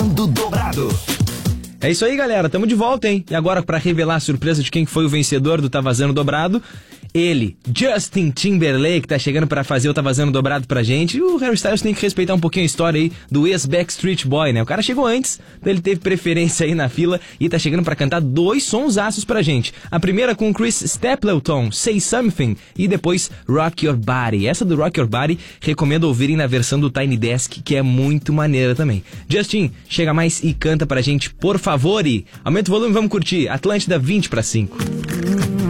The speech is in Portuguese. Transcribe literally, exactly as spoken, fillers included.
Vazando Dobrado. É isso aí, galera, tamo de volta, hein? E agora, pra revelar a surpresa de quem foi o vencedor do Tá Vazando Dobrado, ele, Justin Timberlake, tá chegando pra fazer o Tá Vazando Dobrado pra gente. E o Harry Styles tem que respeitar um pouquinho a história aí do ex-Backstreet Boy, né? O cara chegou antes, ele teve preferência aí na fila e tá chegando pra cantar dois sonsaços pra gente. A primeira com Chris Stapleton, Say Something, e depois Rock Your Body. Essa do Rock Your Body, recomendo ouvirem na versão do Tiny Desk, que é muito maneira também. Justin, chega mais e canta pra gente, por favor, e aumenta o volume, vamos curtir. Atlântida vinte para cinco.